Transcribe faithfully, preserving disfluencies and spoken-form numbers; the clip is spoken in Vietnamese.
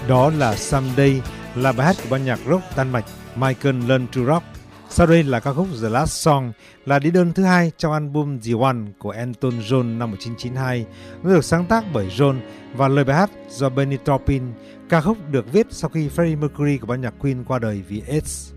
Đó là Someday, là bài hát của ban nhạc rock Đan Mạch Michael Learns to Rock. Sau đây là ca khúc The Last Song, là đĩa đơn thứ hai trong album The One của Elton John năm một nghìn chín trăm chín mươi hai. Nó được sáng tác bởi John và lời bài hát do Bernie Taupin. Ca khúc được viết sau khi Freddie Mercury của ban nhạc Queen qua đời vì AIDS.